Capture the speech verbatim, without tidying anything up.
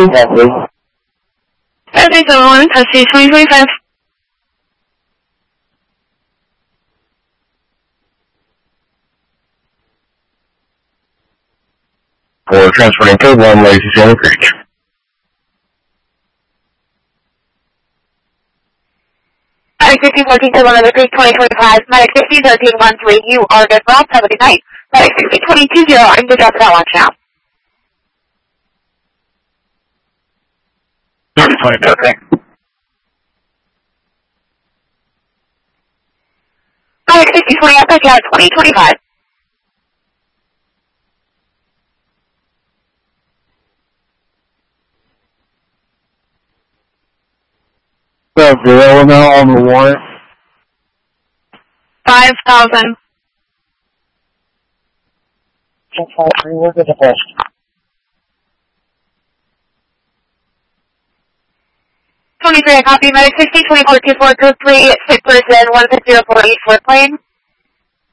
please. Saturday, seven one, taxi twenty twenty-five. For transporting code one, Lazy Sandy Creek. Medic sixteen fourteen to one of the Creek twenty twenty-five. Medic sixteen thirteen one three, you are good well. Have a good night. Medic sixteen twenty two zero, I'm good job for that launch now. thirty twenty, okay. Medic sixteen twenty, I'll take you out twenty twenty-five. So, zero now on the warrant. Five thousand. Just five, three, look at the first. twenty-three, I copy. Medic sixteen twenty-four two four two three, sick person one six zero four eight, fourth plane.